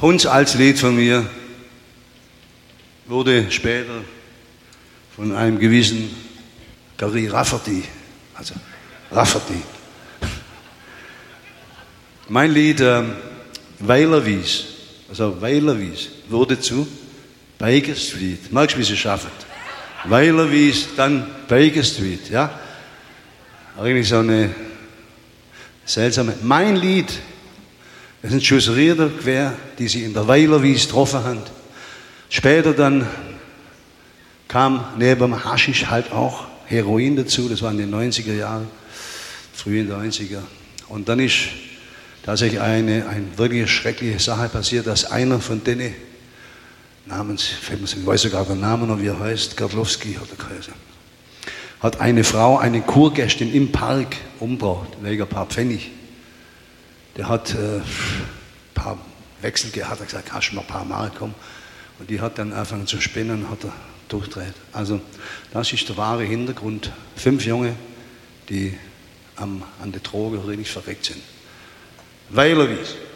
Hunds als Lied von mir wurde später von einem gewissen Gary Rafferty, also Rafferty. Mein Lied Weilerwies, also Weilerwies, wurde zu Baker Street. Magst du, wie sie schaffen? Weilerwies, dann Baker Street, ja? Eigentlich so eine seltsame. Mein Lied, das sind Schussrieder quer, die sie in der Weilerwies getroffen haben. Später dann kam neben dem Haschisch halt auch Heroin dazu, das war in den 90er Jahren, früh in den 90er. Und dann ist tatsächlich eine wirklich schreckliche Sache passiert, dass einer von denen, ich weiß sogar den Namen noch, wie er heißt, Gardlowski hat er geheißen, hat eine Frau, eine Kurgästin im Park umgebracht, wegen ein paar Pfennig. Der hat ein paar Wechsel gehabt, hat gesagt, kannst du mal ein paar Mark kommen. Und die hat dann angefangen zu spinnen und hat er durchdreht. Also das ist der wahre Hintergrund. 5 Junge, die an der Droge richtig verreckt sind. Weilerwies.